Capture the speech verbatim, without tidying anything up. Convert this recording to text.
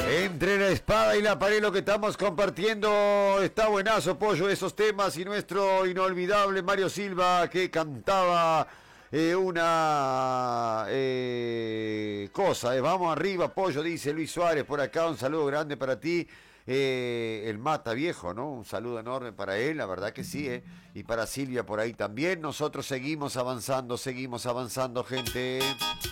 Entre la espada y la pared lo que estamos compartiendo está buenazo, Pollo, esos temas, y nuestro inolvidable Mario Silva que cantaba eh, una eh, cosa. Eh, vamos arriba, Pollo, dice Luis Suárez por acá, un saludo grande para ti. Eh, el Mata Viejo, ¿no? Un saludo enorme para él, la verdad que sí, ¿eh? Y para Silvia por ahí también. Nosotros seguimos avanzando, seguimos avanzando, gente.